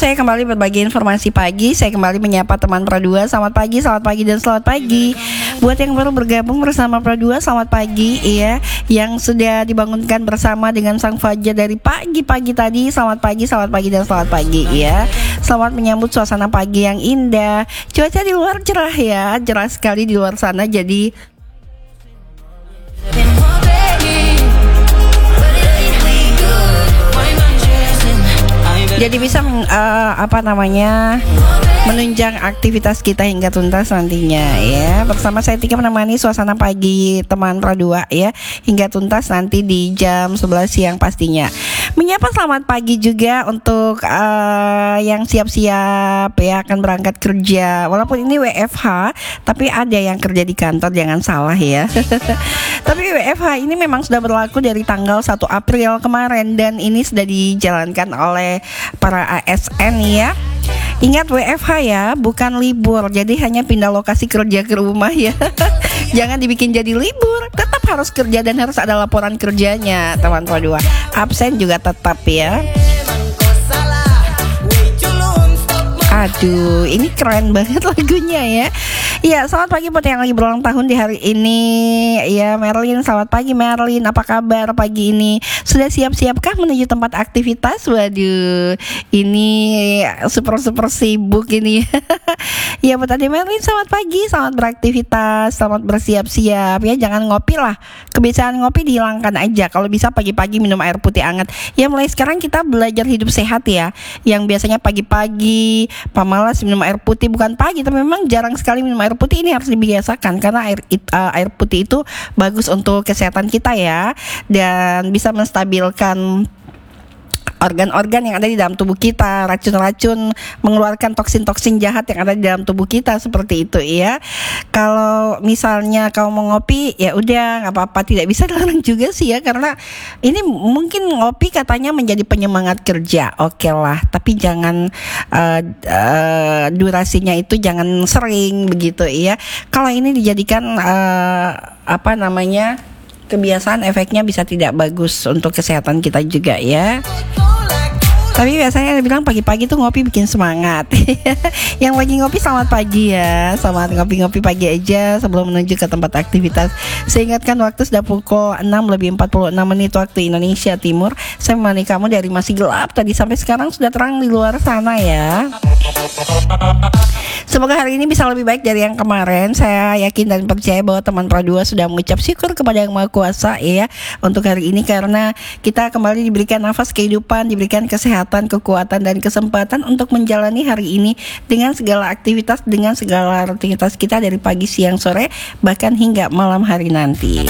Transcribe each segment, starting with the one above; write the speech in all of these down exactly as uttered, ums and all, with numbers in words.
saya kembali berbagi informasi pagi. Saya kembali menyapa teman Pradua. Selamat pagi, selamat pagi dan selamat pagi. Buat yang baru bergabung bersama Pradua, selamat pagi ya. Yang sudah dibangunkan bersama dengan sang fajar dari pagi-pagi tadi, selamat pagi, selamat pagi dan selamat pagi ya. Selamat menyambut suasana pagi yang indah. Cuaca di luar cerah ya, cerah sekali di luar sana. Jadi Jadi bisa uh, apa namanya menunjang aktivitas kita hingga tuntas nantinya ya. Bersama saya Tika menemani suasana pagi teman Pradua ya hingga tuntas nanti di jam sebelas siang pastinya. Menyapa selamat pagi juga untuk uh, yang siap-siap ya akan berangkat kerja. Walaupun ini W F H, tapi ada yang kerja di kantor, jangan salah ya. Tapi W F H ini memang sudah berlaku dari tanggal satu April kemarin dan ini sudah dijalankan oleh para A S N ya. Ingat W F H ya, bukan libur. Jadi hanya pindah lokasi kerja ke rumah ya. Jangan dibikin jadi libur. Tetap harus kerja dan harus ada laporan kerjanya, teman Pradua. Absen juga tetap ya. Aduh, ini keren banget lagunya ya. Iya, selamat pagi buat yang lagi berulang tahun di hari ini. Ya, Merlin, selamat pagi Merlin. Apa kabar pagi ini? Sudah siap-siapkah menuju tempat aktivitas? Waduh, ini super-super sibuk ini. Ya, buat Ade Merlin, selamat pagi, selamat beraktivitas, selamat bersiap-siap ya. Jangan ngopi lah. Kebiasaan ngopi dihilangkan aja. Kalau bisa pagi-pagi minum air putih hangat. Ya, mulai sekarang kita belajar hidup sehat ya. Yang biasanya pagi-pagi pemalas minum air putih, bukan pagi tapi memang jarang sekali minum air putih, ini harus dibiasakan karena air uh, air putih itu bagus untuk kesehatan kita ya dan bisa menstabilkan organ-organ yang ada di dalam tubuh kita, racun-racun, mengeluarkan toksin-toksin jahat yang ada di dalam tubuh kita, seperti itu ya. Kalau misalnya kau mau ngopi, ya udah nggak apa-apa, tidak bisa dilarang juga sih ya, karena ini mungkin ngopi katanya menjadi penyemangat kerja, oke lah, tapi jangan uh, uh, durasinya itu jangan sering begitu ya. Kalau ini dijadikan uh, apa namanya kebiasaan, efeknya bisa tidak bagus untuk kesehatan kita juga ya. Tapi biasanya ada bilang pagi-pagi tuh ngopi bikin semangat. Yang lagi ngopi selamat pagi ya. Selamat ngopi-ngopi pagi aja sebelum menuju ke tempat aktivitas. Saya ingatkan waktu sudah pukul enam lebih empat puluh enam menit waktu Indonesia Timur. Saya menemani kamu dari masih gelap tadi sampai sekarang sudah terang di luar sana ya. Semoga hari ini bisa lebih baik dari yang kemarin. Saya yakin dan percaya bahwa teman Pradua sudah mengucap syukur kepada Yang Maha Kuasa ya untuk hari ini, karena kita kembali diberikan nafas kehidupan, diberikan kesehatan, kekuatan dan kesempatan untuk menjalani hari ini dengan segala aktivitas, dengan segala rutinitas kita dari pagi, siang, sore, bahkan hingga malam hari nanti.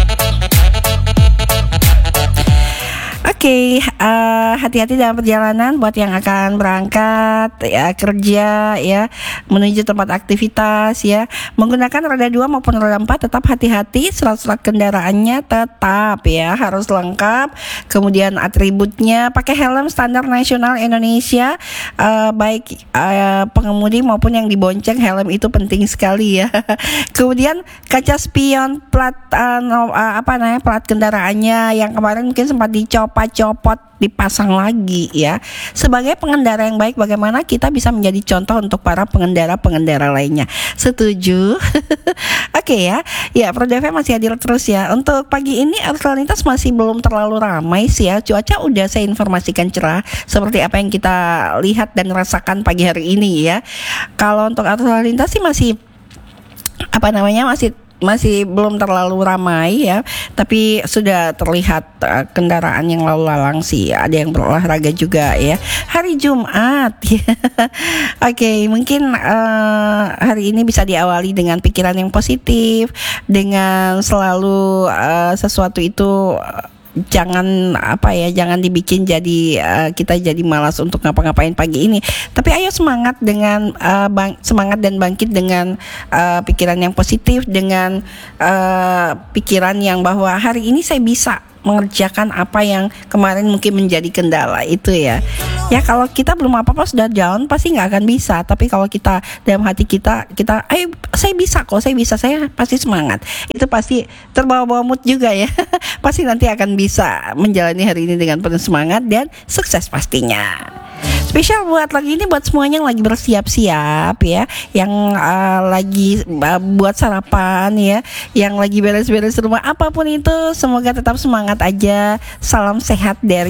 Oke, okay, uh, hati-hati dalam perjalanan buat yang akan berangkat ya, kerja ya, menuju tempat aktivitas ya. Menggunakan roda dua maupun roda empat tetap hati-hati, surat-surat kendaraannya tetap ya harus lengkap. Kemudian atributnya pakai helm standar nasional Indonesia, uh, baik uh, pengemudi maupun yang dibonceng, helm itu penting sekali ya. Kemudian kaca spion plat uh, uh, apa namanya plat kendaraannya yang kemarin mungkin sempat dicopot copot dipasang lagi ya. Sebagai pengendara yang baik, bagaimana kita bisa menjadi contoh untuk para pengendara-pengendara lainnya. Setuju? Oke ya. Ya, Pradua F M masih hadir terus ya. Untuk pagi ini arus lalu lintas masih belum terlalu ramai sih ya. Cuaca udah saya informasikan cerah seperti apa yang kita lihat dan rasakan pagi hari ini ya. Kalau untuk arus lalu lintas sih masih apa namanya masih masih belum terlalu ramai ya, tapi sudah terlihat uh, kendaraan yang lalu lalang sih, ada yang berolahraga juga ya. Hari Jumat ya. Oke, okay, mungkin uh, hari ini bisa diawali dengan pikiran yang positif, dengan selalu uh, sesuatu itu uh, jangan apa ya jangan dibikin jadi uh, kita jadi malas untuk ngapa-ngapain pagi ini, tapi ayo semangat dengan uh, bang, semangat dan bangkit dengan uh, pikiran yang positif, dengan uh, pikiran yang bahwa hari ini saya bisa mengerjakan apa yang kemarin mungkin menjadi kendala itu ya. Ya kalau kita belum apa-apa sudah down pasti nggak akan bisa. Tapi kalau kita dalam hati kita kita, ayo saya bisa kok, saya bisa, saya pasti semangat. Itu pasti terbawa-bawa mood juga ya. Pasti nanti akan bisa menjalani hari ini dengan penuh semangat dan sukses pastinya. Spesial buat lagi ini buat semuanya yang lagi bersiap-siap ya, yang uh, lagi uh, buat sarapan ya, yang lagi beres-beres rumah, apapun itu semoga tetap semangat aja. Salam sehat dari